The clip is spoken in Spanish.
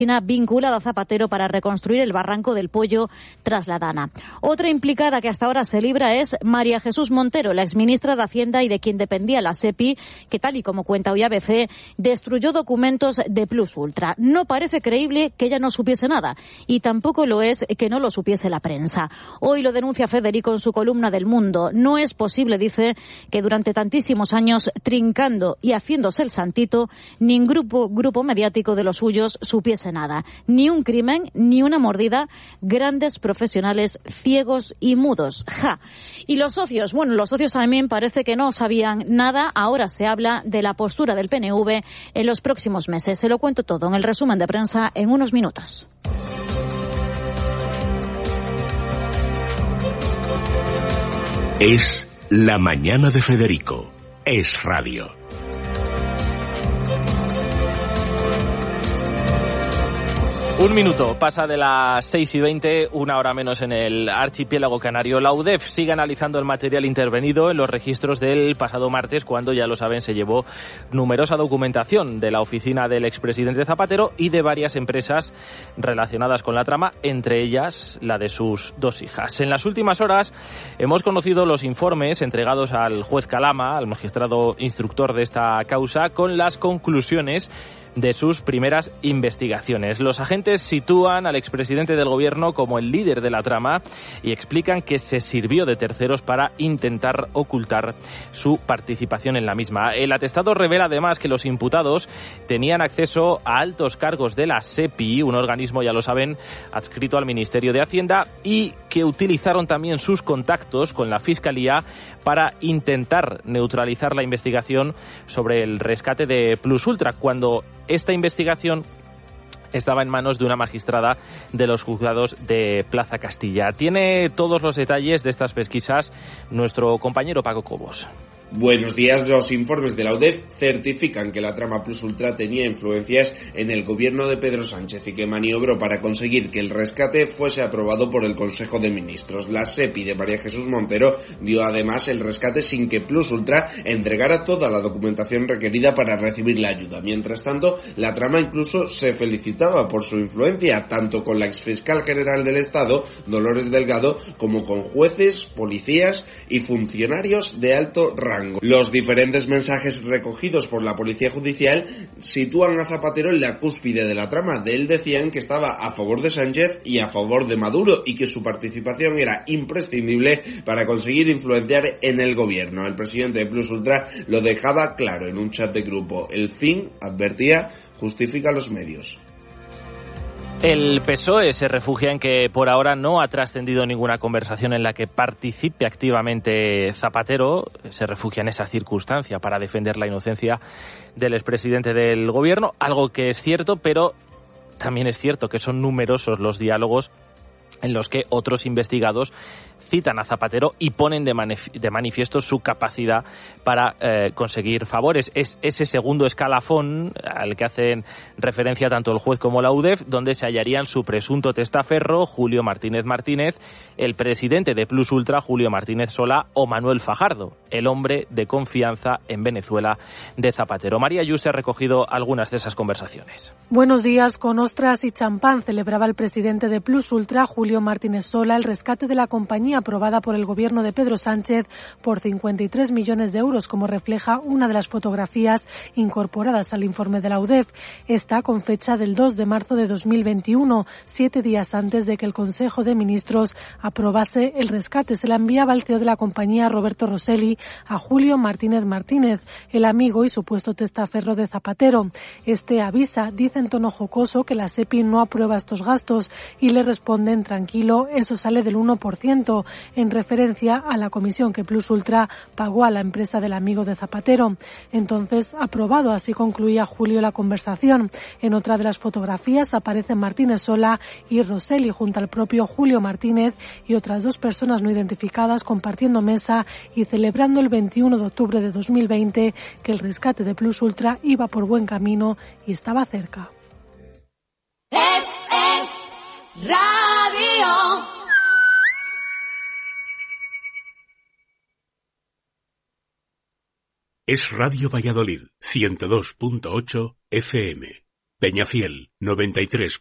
vinculada a Zapatero para reconstruir el barranco del Pollo tras la Dana. Otra implicada que hasta ahora se libra es María Jesús Montero, la exministra de Hacienda y de quien dependía la SEPI, que tal y como cuenta hoy ABC, destruyó documentos de Plus Ultra. No parece creíble que ella no supiese nada y tampoco lo es que no lo supiese la prensa. Hoy lo denuncia Federico en su columna del Mundo. No es posible, dice, que durante tantísimos años, trincando y haciéndose el santito, ningún grupo mediático de los suyos supiese nada. Ni un crimen, ni una mordida. Grandes profesionales ciegos y mudos. ¡Ja! Y los socios, bueno, los socios también parece que no sabían nada. Ahora se habla de la postura del PNV en los próximos meses. Se lo cuento todo en el resumen de prensa en unos minutos. Es la mañana de Federico. Es radio. Un minuto, pasa de las 6:20, una hora menos en el archipiélago canario. La UDEF sigue analizando el material intervenido en los registros del pasado martes, cuando, ya lo saben, se llevó numerosa documentación de la oficina del expresidente Zapatero y de varias empresas relacionadas con la trama, entre ellas la de sus dos hijas. En las últimas horas hemos conocido los informes entregados al juez Calama, al magistrado instructor de esta causa, con las conclusiones de sus primeras investigaciones. Los agentes sitúan al expresidente del gobierno como el líder de la trama y explican que se sirvió de terceros para intentar ocultar su participación en la misma. El atestado revela además que los imputados tenían acceso a altos cargos de la SEPI, un organismo, ya lo saben, adscrito al Ministerio de Hacienda, y que utilizaron también sus contactos con la Fiscalía para intentar neutralizar la investigación sobre el rescate de Plus Ultra, cuando esta investigación estaba en manos de una magistrada de los juzgados de Plaza Castilla. Tiene todos los detalles de estas pesquisas nuestro compañero Paco Cobos. Buenos días. Los informes de la UDEF certifican que la trama Plus Ultra tenía influencias en el gobierno de Pedro Sánchez y que maniobró para conseguir que el rescate fuese aprobado por el Consejo de Ministros. La SEPI de María Jesús Montero dio además el rescate sin que Plus Ultra entregara toda la documentación requerida para recibir la ayuda. Mientras tanto, la trama incluso se felicitaba por su influencia, tanto con la exfiscal general del Estado, Dolores Delgado, como con jueces, policías y funcionarios de alto rango. Los diferentes mensajes recogidos por la Policía Judicial sitúan a Zapatero en la cúspide de la trama. De él decían que estaba a favor de Sánchez y a favor de Maduro y que su participación era imprescindible para conseguir influenciar en el gobierno. El presidente de Plus Ultra lo dejaba claro en un chat de grupo. El fin, advertía, justifica los medios. El PSOE se refugia en que por ahora no ha trascendido ninguna conversación en la que participe activamente Zapatero. Se refugia en esa circunstancia para defender la inocencia del expresidente del gobierno, algo que es cierto, pero también es cierto que son numerosos los diálogos en los que otros investigados citan a Zapatero y ponen de manifiesto su capacidad para conseguir favores. Es ese segundo escalafón al que hacen referencia tanto el juez como la UDEF, donde se hallarían su presunto testaferro, Julio Martínez Martínez, el presidente de Plus Ultra, Julio Martínez Solá, o Manuel Fajardo, el hombre de confianza en Venezuela de Zapatero. María Ayuso ha recogido algunas de esas conversaciones. Buenos días. Con ostras y champán celebraba el presidente de Plus Ultra, Julio Martínez Solá, el rescate de la compañía aprobada por el gobierno de Pedro Sánchez por 53 millones de euros, como refleja una de las fotografías incorporadas al informe de la UDEF. Esta con fecha del 2 de marzo de 2021, 7 días antes de que el Consejo de Ministros aprobase el rescate. Se la enviaba al CEO de la compañía, Roberto Rosselli, a Julio Martínez Martínez, el amigo y supuesto testaferro de Zapatero. Este avisa, dice en tono jocoso, que la SEPI no aprueba estos gastos y le responden: tranquilo, eso sale del 1%, en referencia a la comisión que Plus Ultra pagó a la empresa del amigo de Zapatero. Entonces, aprobado, así concluía Julio la conversación. En otra de las fotografías aparecen Martínez Solá y Rosselli junto al propio Julio Martínez y otras dos personas no identificadas compartiendo mesa y celebrando el 21 de octubre de 2020 que el rescate de Plus Ultra iba por buen camino y estaba cerca. Es radio. Es Radio Valladolid, 102.8 FM. Peñafiel, 93.